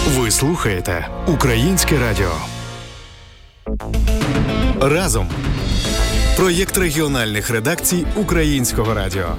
Ви слухаєте Українське радіо. Разом. Проєкт регіональних редакцій Українського радіо.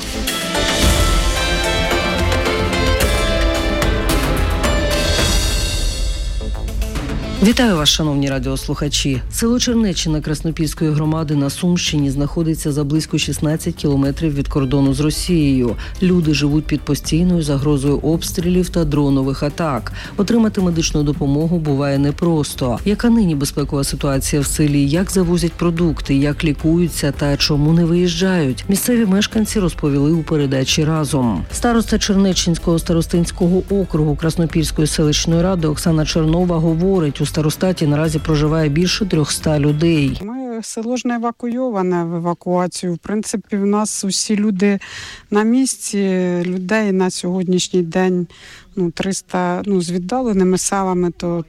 Вітаю вас, шановні радіослухачі. Село Чернеччина Краснопільської громади на Сумщині знаходиться за близько 16 кілометрів від кордону з Росією. Люди живуть під постійною загрозою обстрілів та дронових атак. Отримати медичну допомогу буває непросто. Яка нині безпекова ситуація в селі, як завозять продукти, як лікуються та чому не виїжджають? Місцеві мешканці розповіли у передачі «Разом». Староста Чернеччинського старостинського округу Краснопільської селищної ради Оксана Чернова говорить, у старостаті наразі проживає більше 300 людей. Село ж не евакуйоване в евакуацію. В принципі, в нас усі люди на місці. Людей на сьогоднішній день 300, з віддаленими селами, то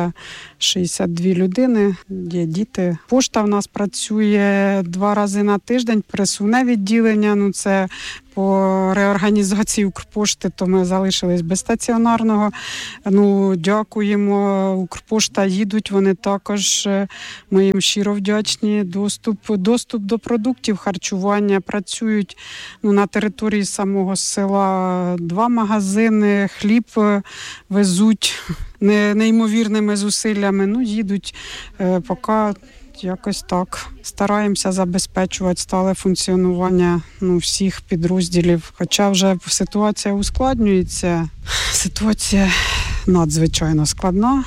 362 людини, є діти. Пошта в нас працює 2 рази на тиждень, пересувне відділення, це по реорганізації Укрпошти, то ми залишились без стаціонарного. Дякуємо, Укрпошта їдуть, вони також, ми їм щиро вдячні. Доступ до продуктів харчування, працюють на території самого села 2 магазини, хліб везуть неймовірними зусиллями, їдуть поки якось так. Стараємося забезпечувати стале функціонування всіх підрозділів. Хоча вже ситуація ускладнюється, ситуація надзвичайно складна.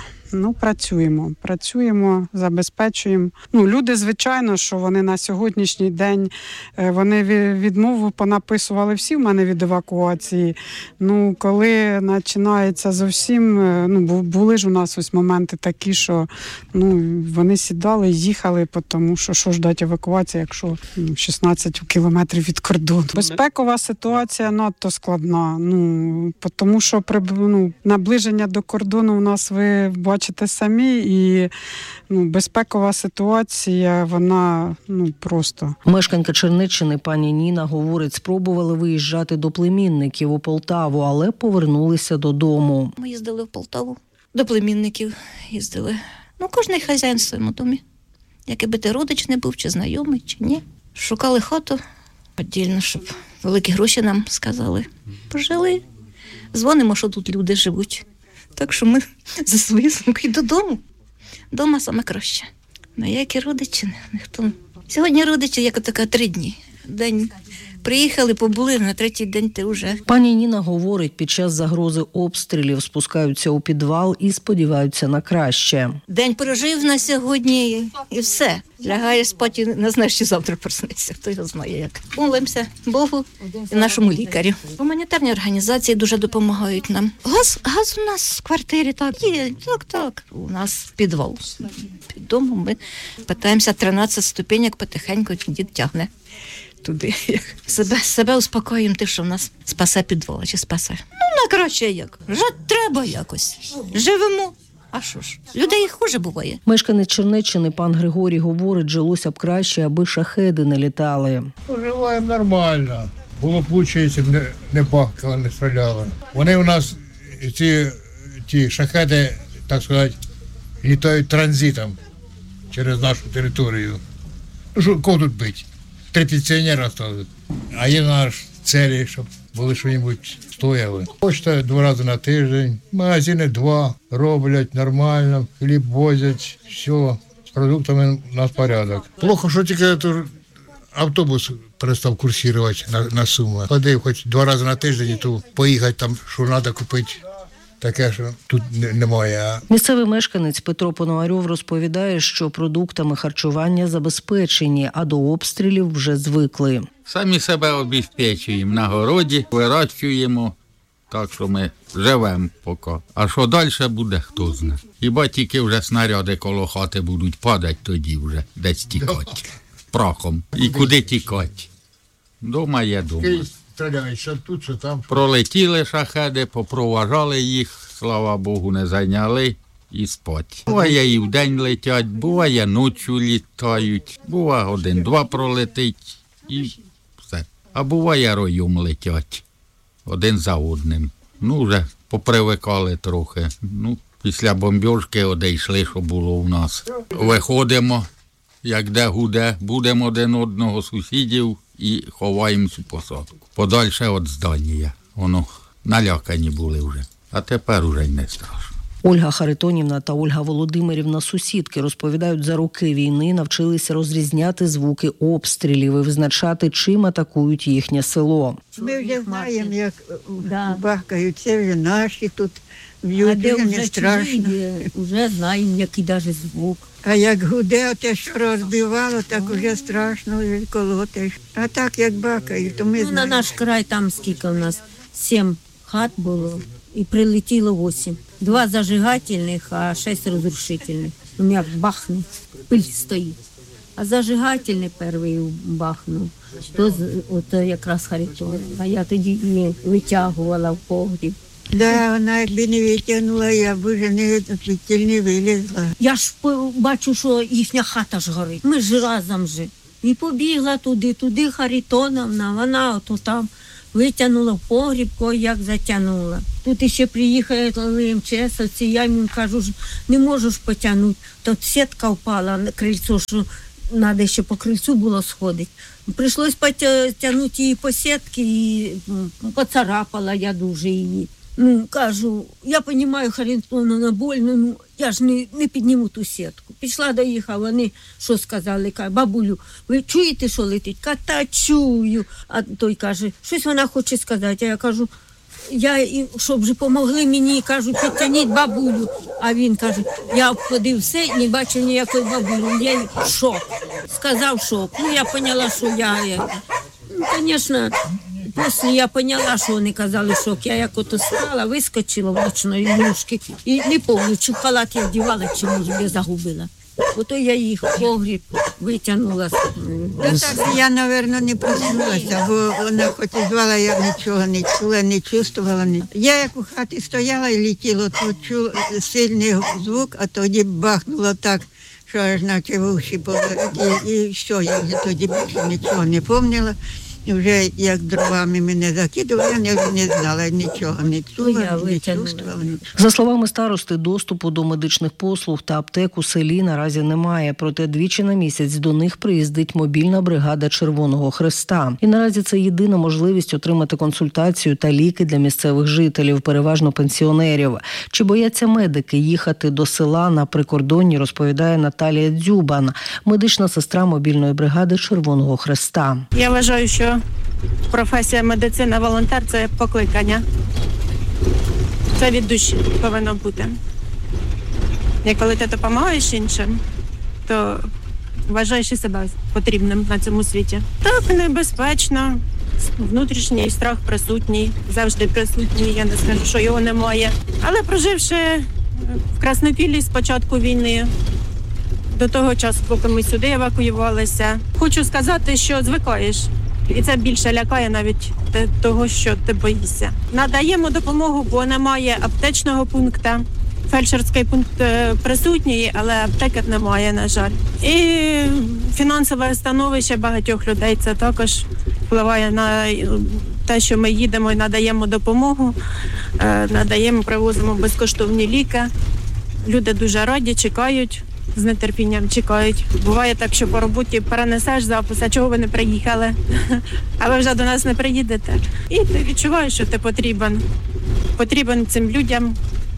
Працюємо, забезпечуємо. Люди, звичайно, що вони на сьогоднішній день, вони відмову понаписували всі в мене від евакуації. Коли починається зовсім, були ж у нас ось моменти такі, що вони сідали і їхали, тому що ждать евакуації, якщо 16 кілометрів від кордону. Безпекова ситуація надто складна, тому що наближення до кордону у нас, ви бачите самі, і безпекова ситуація, вона просто. Мешканка Чернеччини пані Ніна говорить, спробували виїжджати до племінників у Полтаву, але повернулися додому. Ми їздили в Полтаву, до племінників їздили. Кожний хазяїн в своєму домі. Який би ти родич не був, чи знайомий, чи ні. Шукали хату віддільно, щоб великі гроші нам сказали. Пожили. Дзвонимо, що тут люди живуть. Так що ми за свої сумки додому. Дома саме краще. Які родичі, ніхто. Сьогодні родичі, як така 3 дні. День приїхали, побули, на 3-й день ти вже. Пані Ніна говорить, під час загрози обстрілів спускаються у підвал і сподіваються на краще. День прожив на сьогодні і все. Лягаєш спати, не знаєш, чи завтра проснеться. Хто його знає як. Молимося Богу і нашому лікарю. Гуманітарні організації дуже допомагають нам. Газ у нас в квартирі так є. Так. У нас підвал. Під домом ми питаємося 13 ступенек потихеньку, дід тягне туди. Себе успокоїмо тим, що в нас спасе підвал, чи спасе. На краще як. Жити треба якось. Живемо. А що ж, людей хуже буває. Мешканець Чернеччини пан Григорій говорить, жилося б краще, аби шахеди не літали. Поживаємо нормально. Було б лучше, якщо б не бахкали, не стріляли. Вони у нас, ті шахеди, так сказати, літають транзитом через нашу територію. Кого тут бить? 3 пенсіонери залишилися. А є наш цілі, щоб були що-небудь стояли. Почта 2 рази на тиждень, магазини 2 роблять нормально, хліб возять, все. З продуктами у нас порядок. Плохо, що тільки автобус перестав курсувати на Суми. Ходив хоч 2 рази на тиждень, і то поїхати там, що треба купити. Таке, що тут немає. Місцевий мешканець Петро Пономарьов розповідає, що продуктами харчування забезпечені, а до обстрілів вже звикли. Самі себе обезпечуємо на городі, вирощуємо, так що ми живемо поки. А що далі буде, хто знає. Хіба тільки вже снаряди коло хати будуть падати, тоді вже десь тікати. Прахом. І куди тікати? Дома є дома. Що тут, що там. Пролетіли шахеди, попроважали їх, слава Богу, не зайняли і спать. Буває і вдень летять, буває ночі літають, буває 1-2 пролетить і все. А буває роєм летять, один за одним. Вже попривикали трохи, Після бомбьошки одійшли, що було у нас. Виходимо, як де гуде, будемо один одного сусідів і ховаємо цю посадку. Подальше від здання. Воно налякані були вже. А тепер уже й не страшно. Ольга Харитонівна та Ольга Володимирівна, сусідки, розповідають, за роки війни навчилися розрізняти звуки обстрілів і визначати, чим атакують їхнє село. Ми вже знаємо, як бахкають, це вже наші тут б'ють, вже не страшно. Вже знаємо, який навіть звук. А як гуде, те, що розбивало, так вже страшно, вже колотиш. А так, як бахкають, то ми знаємо. На наш край там скільки у нас? 7 хат було і прилетіло 8. 2 зажигательних, а 6 розрушительних. Як бахне, пиль стоїть. А зажигательний перший бахнув, то от якраз Харитон. А я тоді її витягувала в погріб. Да, вона якби не витягнула, я б вже не вилізла. Я ж бачу, що їхня хата ж горить. Ми ж разом же. І побігла туди Харитоновна, вона ото там витягнула в погріб, як затягнула. Тут іще приїхали МЧСовці, я їм кажу, не можу ж потягнути. Тут сітка впала на крильцо, що треба ще по крильцю було сходити. Прийшлось потягнути її по сітці і поцарапала я дуже її. Кажу, я розумію, Харитоновна, больно, я ж не підніму ту сітку. Пішла до їх, а вони що сказали? Кажу, бабулю, ви чуєте, що летить? Та чую. А той каже, щось вона хоче сказати. А я кажу, щоб же помогли мені, кажу, підтягніть бабулю. А він каже, я обходив все і не бачив ніякої бабулі. Я шок. Сказав шок. Я поняла, що я. Звісно, після я поняла, що вони казали шок. Я як ото стала, вискочила в ночної ножки і не пам'ятаю, чи халат я вдівала, чи може я загубила. Ото я їх в погріб витягнула. Так я, мабуть, не проснулася, бо вона хоч і звала, я нічого не чула, не чувствувала. Я як у хаті стояла і летіло, то чула сильний звук, а тоді бахнуло так, що аж наче в уші полетіли. І що, я вже тоді більше нічого не пам'ятала. І вже як дровами мене закидували, я не знала, нічого не чула, не чувствувала. За словами старости, доступу до медичних послуг та аптек у селі наразі немає. Проте двічі на місяць до них приїздить мобільна бригада Червоного Хреста. І наразі це єдина можливість отримати консультацію та ліки для місцевих жителів, переважно пенсіонерів. Чи бояться медики їхати до села на прикордонні, розповідає Наталія Дзюбан, медична сестра мобільної бригади Червоного Хреста. Я вважаю, що професія медицина-волонтер – це покликання. Це від душі повинно бути. І коли ти допомагаєш іншим, то вважаєш і себе потрібним на цьому світі. Так, небезпечно. Внутрішній страх присутній, завжди присутній, я не скажу, що його немає. Але проживши в Краснопіллі з початку війни, до того часу, поки ми сюди евакуювалися, хочу сказати, що звикаєш. І це більше лякає навіть того, що ти боїшся. Надаємо допомогу, бо немає аптечного пункту. Фельдшерський пункт присутній, але аптеки немає, на жаль. І фінансове становище багатьох людей це також впливає на те, що ми їдемо і надаємо допомогу, привозимо безкоштовні ліки. Люди дуже раді, чекають. З нетерпінням чекають. Буває так, що по роботі перенесеш запис, а чого ви не приїхали, а ви вже до нас не приїдете. І ти відчуваєш, що ти потрібен цим людям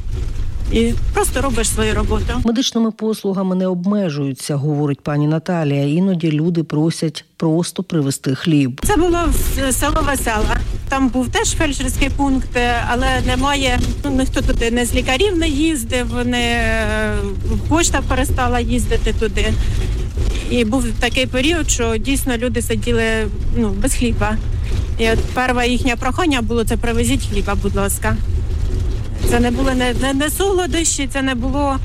і просто робиш свою роботу. Медичними послугами не обмежуються, говорить пані Наталія. Іноді люди просять просто привезти хліб. Це було село Весела. Там був теж фельдшерський пункт, але немає, ніхто туди не з лікарів не їздив, пошта перестала їздити туди. І був такий період, що дійсно люди сиділи без хліба. І от перше їхнє прохання було: це привезіть хліба, будь ласка. Це не було не солодощі, це не було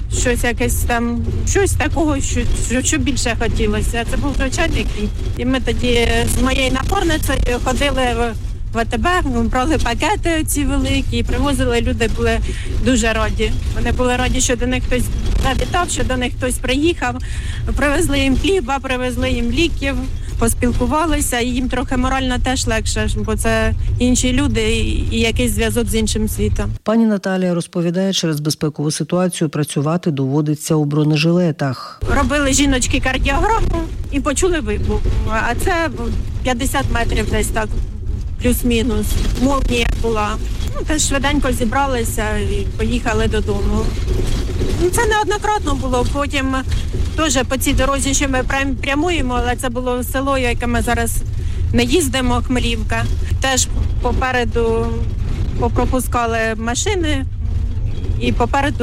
щось такого, що більше хотілося. Це був звичайний хліб. І ми тоді з моєю напарницею ходили в АТБ, брали пакети ці великі і привозили. Люди були дуже раді. Вони були раді, що до них хтось завітав, що до них хтось приїхав. Привезли їм хліба, привезли їм ліків. поспілкувалися, і їм трохи морально теж легше, бо це інші люди і якийсь зв'язок з іншим світом. Пані Наталія розповідає, через безпекову ситуацію працювати доводиться у бронежилетах. Робили жіночки кардіограму і почули вибух. А це 50 метрів десь так, плюс-мінус. Молнія була. Теж швиденько зібралися і поїхали додому. Це неоднократно було. Потім теж по цій дорозі, що ми прямуємо, але це було село, яке ми зараз не їздимо, Хмелівка. Теж попереду попропускали машини і попереду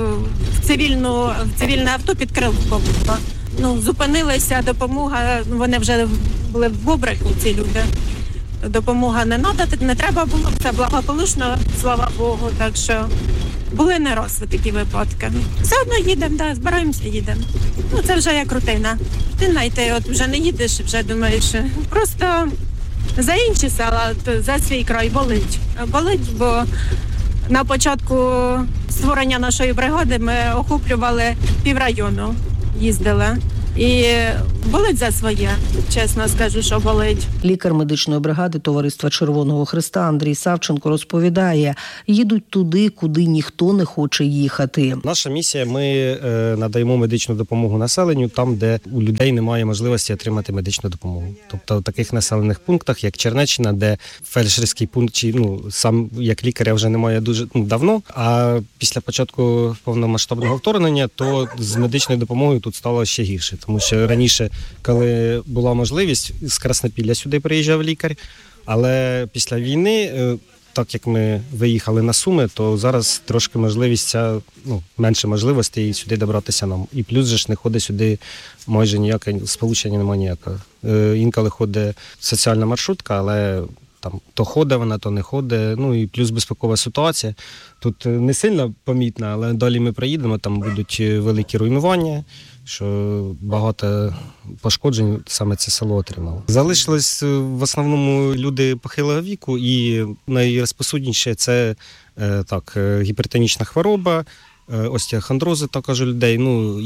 в цивільне авто під крилом. Зупинилися, допомога, вони вже були в бобрику, ці люди. Допомога не треба було, це благополучно, слава Богу, так що були не раз такі випадки. Все одно їдемо, збираємося, їдемо. Це вже як рутина. Ти вже не їдеш, вже думаєш, просто за інші села, за свій край болить. Болить, бо на початку створення нашої бригади ми охоплювали піврайону, їздили. І болить за своє, чесно скажу, що болить. Лікар медичної бригади Товариства Червоного Хреста Андрій Савченко розповідає, їдуть туди, куди ніхто не хоче їхати. Наша місія – ми надаємо медичну допомогу населенню там, де у людей немає можливості отримати медичну допомогу. Тобто в таких населених пунктах, як Чернеччина, де фельдшерський пункт, сам як лікаря вже немає дуже давно, а після початку повномасштабного вторгнення, то з медичною допомогою тут стало ще гірше. Тому що раніше, коли була можливість, з Краснопілля сюди приїжджав лікар, але після війни, так як ми виїхали на Суми, то зараз трошки можливість, менше можливостей сюди добратися нам. І плюс же ж не ходить сюди майже ніяке, сполучення немає ніякого. Інколи ходить соціальна маршрутка, але там то ходить вона, то не ходить. І плюс безпекова ситуація. Тут не сильно помітна, але далі ми проїдемо, там будуть великі руйнування, що багато пошкоджень саме це село отримало. Залишились в основному люди похилого віку, і найрозповсюдніше це гіпертонічна хвороба, остеохондрози також у людей,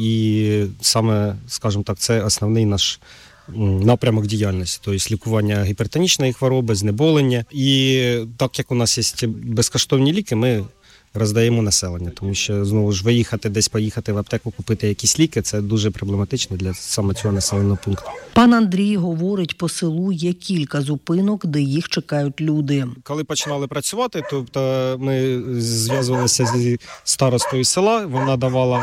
і саме, скажімо так, це основний наш напрямок діяльності, тобто лікування гіпертонічної хвороби, знеболення. І так як у нас є безкоштовні ліки, ми роздаємо населення, тому що, знову ж, виїхати десь, поїхати в аптеку, купити якісь ліки – це дуже проблематично для саме цього населеного пункту. Пан Андрій говорить, по селу є кілька зупинок, де їх чекають люди. Коли починали працювати, тобто ми зв'язувалися зі старостою села, вона давала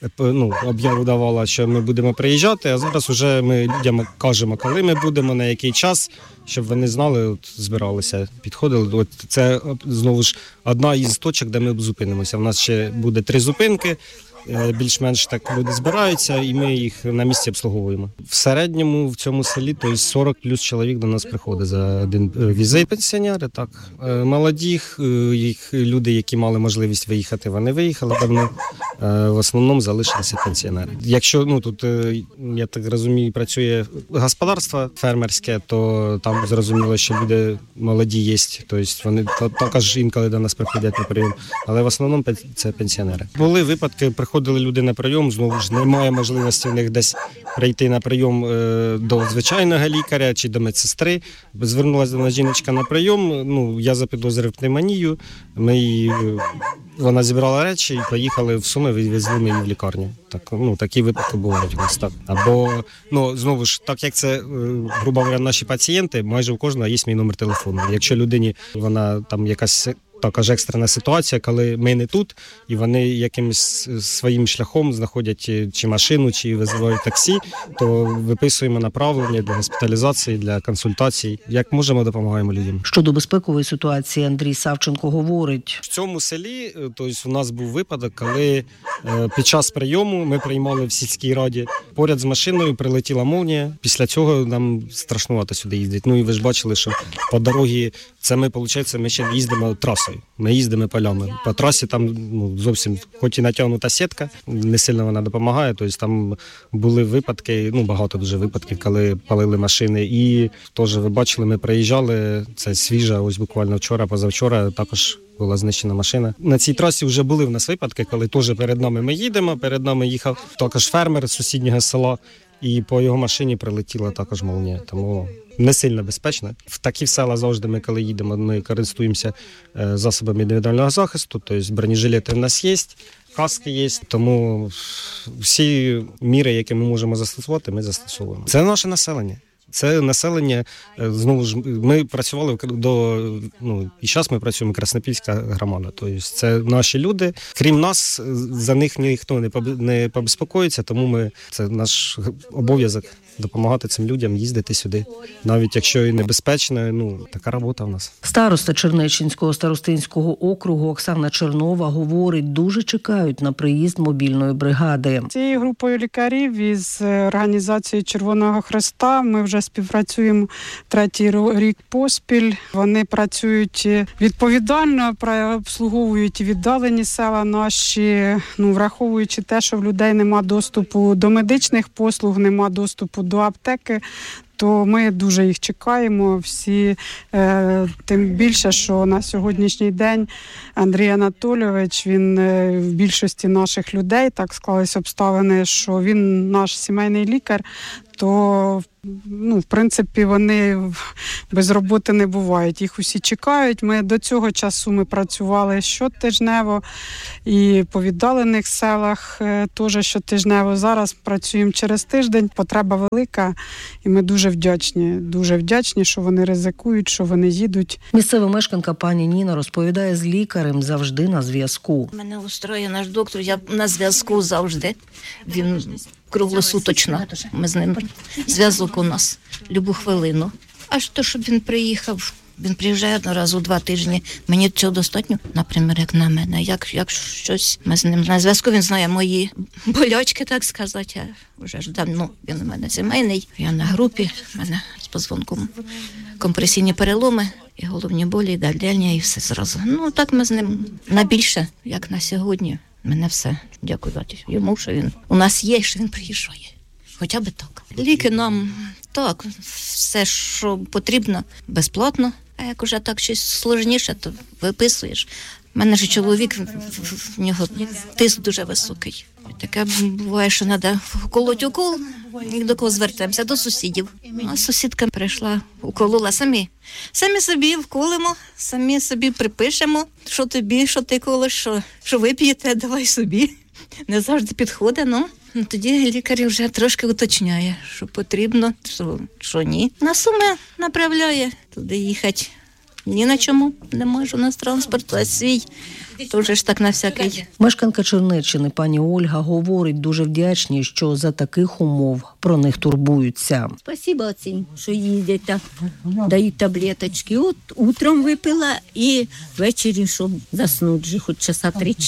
об'яву давала, що ми будемо приїжджати, а зараз вже ми людям кажемо, коли ми будемо, на який час, щоб вони знали, збиралися, підходили. Це, знову ж, одна із точок, де ми зупинимося. У нас ще буде 3 зупинки, більш-менш так люди збираються, і ми їх на місці обслуговуємо. В середньому в цьому селі 40 плюс чоловік до нас приходить за один візит. Пенсіонери, так. Молоді, люди, які мали можливість виїхати, вони виїхали давно. В основному залишилися пенсіонери. Якщо, тут, я так розумію, працює господарство фермерське, то там зрозуміло, що люди молоді є, тобто вони також інколи до нас приходять на прийом, але в основному це пенсіонери. Були випадки, приходили люди на прийом, знову ж немає можливості в них десь прийти на прийом до звичайного лікаря чи до медсестри. Звернулася до нас жіночка на прийом, я запідозрив пневмонію, вона зібрала речі і поїхали в Суми, відвезли ми її в лікарню. Такі випадки бувають у нас. Так. Або, знову ж, так як це, грубо говоря, наші пацієнти, майже у кожного є мій номер телефону. Якщо людині, вона там якась також екстрена ситуація, коли ми не тут, і вони якимось своїм шляхом знаходять чи машину, чи визивають таксі, то виписуємо направлення для госпіталізації, для консультацій. Як можемо, допомагаємо людям. Щодо безпекової ситуації Андрій Савченко говорить. В цьому селі, тобто у нас був випадок, коли під час прийому ми приймали в сільській раді, поряд з машиною прилетіла молнія. Після цього нам страшнувато сюди їздити. І ви ж бачили, що по дорозі, це ми, виходить, ми ще їздимо трасою. Ми їздимо полями. По трасі там зовсім, хоч і натягнута сітка, не сильно вона допомагає. Тобто там були випадки, багато дуже випадків, коли палили машини. І теж ви бачили, ми приїжджали, це свіжа, ось буквально вчора, позавчора також була знищена машина. На цій трасі вже були в нас випадки, коли теж перед нами ми їдемо, перед нами їхав також фермер з сусіднього села, і по його машині прилетіла також молнія. Тому не сильно безпечно. В такі села завжди ми, коли їдемо, ми користуємося засобами індивідуального захисту, тобто бронежилети в нас є, каски є, тому всі міри, які ми можемо застосувати, ми застосовуємо. Це наше населення. Це населення, знову ж, ми працювали і зараз ми працюємо Краснопільська громада. Тобто це наші люди. Крім нас, за них ніхто не побезпокоїться, тому це наш обов'язок допомагати цим людям їздити сюди. Навіть якщо і небезпечно, така робота в нас. Староста Чернеччинського старостинського округу Оксана Чернова говорить, дуже чекають на приїзд мобільної бригади. Цією групою лікарів із організацією Червоного Хреста ми вже співпрацюємо 3-й рік поспіль. Вони працюють відповідально, обслуговують віддалені села наші, враховуючи те, що в людей нема доступу до медичних послуг, нема доступу до аптеки, то ми дуже їх чекаємо всі, тим більше, що на сьогоднішній день Андрій Анатолійович, він в більшості наших людей, так склались обставини, що він наш сімейний лікар, то в принципі, вони без роботи не бувають. Їх усі чекають. Ми до цього часу працювали щотижнево і по віддалених селах теж щотижнево. Зараз працюємо через тиждень. Потреба велика і ми дуже вдячні, що вони ризикують, що вони їдуть. Місцева мешканка пані Ніна розповідає, з лікарем завжди на зв'язку. Мене устроює наш доктор, я на зв'язку завжди. Він круглосуточно. Ми з ним зв'язок у нас любу хвилину. Аж то, щоб він приїхав, він приїжджає раз у 2 тижні. Мені цього достатньо, наприклад, як на мене. Як щось, ми з ним на зв'язку, він знає мої болячки, так сказати. Вже ж давно він у мене сімейний. Я на групі, в мене з позвонком компресійні переломи, і головні болі, і дальня, і все зразу. Так ми з ним на більше, як на сьогодні. Мене все. Дякувати йому, що він у нас є, що він приїжджає. Хоча б так. Ліки нам, так, все, що потрібно, безплатно. А як уже так щось сложніше, то виписуєш. У мене ж чоловік, в нього тиск дуже високий. Таке буває, що треба вколоть укол, і до кого звертаємося? До сусідів. А сусідка прийшла, уколола самі. Самі собі вколимо, самі собі припишемо, що тобі, що ти колиш, що ви п'єте, давай собі. Не завжди підходить, тоді лікар вже трошки уточняє, що потрібно, що ні. На Суми направляє, туди їхати ні на чому не можу, у нас транспорт, а свій. То вже ж так на всякий. Мешканка Чернеччини пані Ольга говорить, дуже вдячні, що за таких умов про них турбуються. Спасибо цим, що їздять, так, дають таблеточки. От утром випила і ввечері, щоб заснути вже хоч часа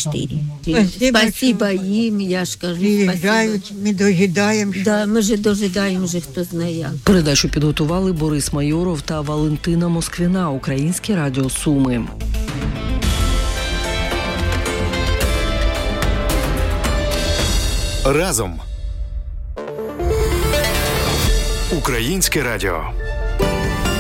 3-4. Спасибо їм, я ж кажу. Приїжджають, ми дожидаємо. Да, ми ж дожидаємо, вже хто знає як. Передачу підготували Борис Майоров та Валентина Москвіна, Українське радіо Суми. Разом. Українське радіо.